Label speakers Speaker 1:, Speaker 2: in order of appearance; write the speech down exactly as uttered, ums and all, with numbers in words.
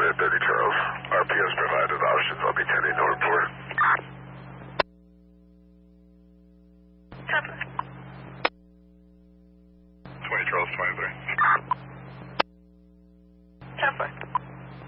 Speaker 1: at thirty Charles. R P S provided options. I'll be ten eight, no report.
Speaker 2: Copy.
Speaker 1: twenty Charles, twenty-three.
Speaker 2: Copy.